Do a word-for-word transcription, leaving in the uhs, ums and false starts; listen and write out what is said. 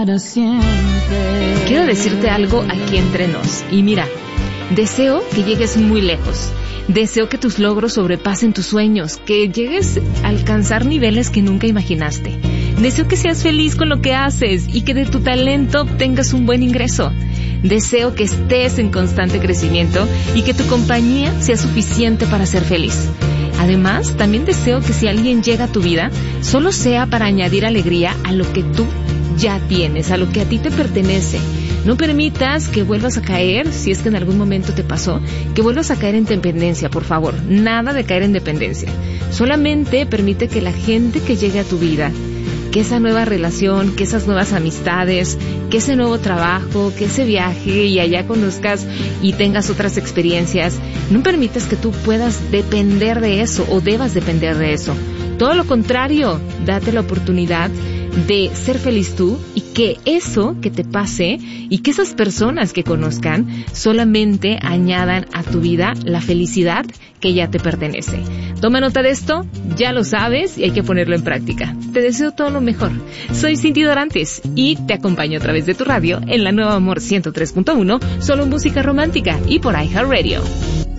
Quiero decirte algo aquí entre nos. Y mira, deseo que llegues muy lejos. Deseo que tus logros sobrepasen tus sueños, que llegues a alcanzar niveles que nunca imaginaste. Deseo que seas feliz con lo que haces y que de tu talento obtengas un buen ingreso. Deseo que estés en constante crecimiento y que tu compañía sea suficiente para ser feliz. Además, también deseo que si alguien llega a tu vida, solo sea para añadir alegría a lo que tú ya tienes, a lo que a ti te pertenece. No permitas que vuelvas a caer, si es que en algún momento te pasó, que vuelvas a caer en dependencia, por favor. Nada de caer en dependencia. Solamente permite que la gente que llegue a tu vida, que esa nueva relación, que esas nuevas amistades, que ese nuevo trabajo, que ese viaje y allá conozcas y tengas otras experiencias, no permitas que tú puedas depender de eso o debas depender de eso. Todo lo contrario, date la oportunidad de ser feliz tú y que eso que te pase y que esas personas que conozcan solamente añadan a tu vida la felicidad que ya te pertenece. Toma nota de esto, ya lo sabes y hay que ponerlo en práctica. Te deseo todo lo mejor. Soy Cindy Dorantes y te acompaño a través de tu radio en la Nueva Amor ciento tres punto uno, solo música romántica y por iHeartRadio.